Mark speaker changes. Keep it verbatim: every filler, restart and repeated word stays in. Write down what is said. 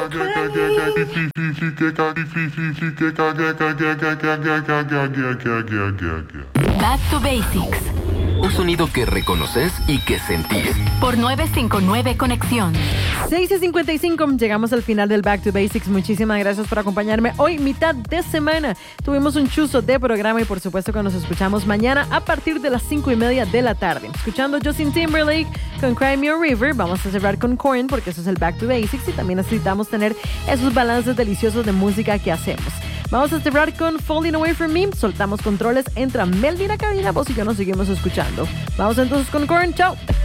Speaker 1: Back to Basics.
Speaker 2: Un sonido que reconoces y que sentís.
Speaker 1: Por nueve cinco nueve Conexión.
Speaker 3: seis y cincuenta y cinco, llegamos al final del Back to Basics. Muchísimas gracias por acompañarme hoy, mitad de semana. Tuvimos un chuzo de programa y por supuesto que nos escuchamos mañana a partir de las cinco y media de la tarde. Escuchando Justin Timberlake con Cry Me a River. Vamos a cerrar con Korn porque eso es el Back to Basics y también necesitamos tener esos balances deliciosos de música que hacemos. Vamos a cerrar con Falling Away From Me. Soltamos controles, entra Melvin a cabina, vos y yo nos seguimos escuchando. Vamos entonces con Korn. Chao.